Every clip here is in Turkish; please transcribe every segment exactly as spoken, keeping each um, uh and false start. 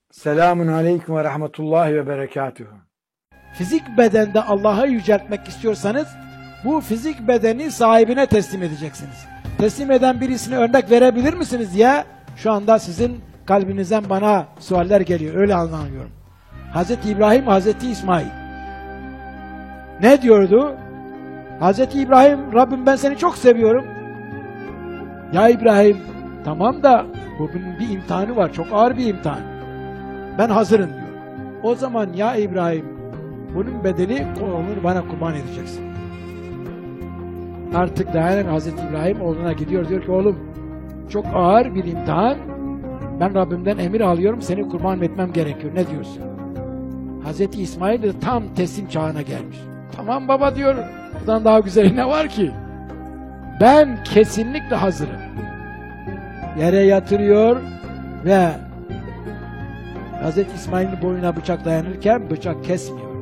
Selamun aleyküm ve rahmetullahi ve berekatuhu. Fizik bedende Allah'ı yüceltmek istiyorsanız bu fizik bedeni sahibine teslim edeceksiniz. Teslim eden birisine örnek verebilir misiniz ya? Şu anda sizin kalbinizden bana sualler geliyor. Öyle anlıyorum. Hazreti İbrahim, Hazreti İsmail. Ne diyordu? Hazreti İbrahim, Rabbim ben seni çok seviyorum. Ya İbrahim, tamam da bunun bir imtihanı var. Çok ağır bir imtihan. Ben hazırım diyor. O zaman ya İbrahim, bunun bedeli onu bana kurban edeceksin. Artık dayanan Hazreti İbrahim oğluna gidiyor. Diyor ki oğlum çok ağır bir imtihan. Ben Rabbimden emir alıyorum. Seni kurban etmem gerekiyor. Ne diyorsun? Hazreti İsmail de tam teslim çağına gelmiş. Tamam baba diyor. Buradan daha güzel ne var ki? Ben kesinlikle hazırım. Yere yatırıyor ve Hazreti İsmail'in boynuna bıçak dayanırken bıçak kesmiyor.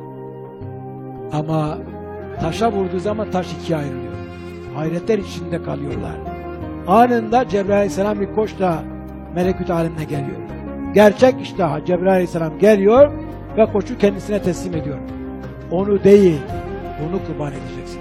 Ama taşa vurduğu zaman taş ikiye ayrılıyor. Hayretler içinde kalıyorlar. Anında Cebrail Aleyhisselam bir koçla melekut alemine geliyor. Gerçek işte Cebrail Aleyhisselam geliyor ve koçu kendisine teslim ediyor. Onu değil, onu kurban edeceksin.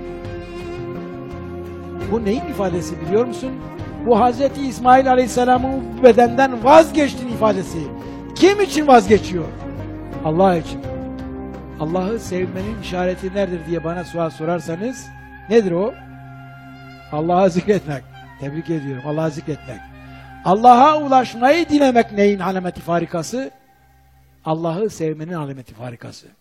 Bu neyin ifadesi biliyor musun? Bu Hazreti İsmail Aleyhisselam'ın bedenden vazgeçtiğinin ifadesi. Kim için vazgeçiyor? Allah için. Allah'ı sevmenin işareti nedir diye bana sual sorarsanız nedir o? Allah'ı zikretmek. Tebrik ediyorum. Allah'ı zikretmek. Allah'a ulaşmayı dilemek neyin alameti farikası? Allah'ı sevmenin alameti farikası.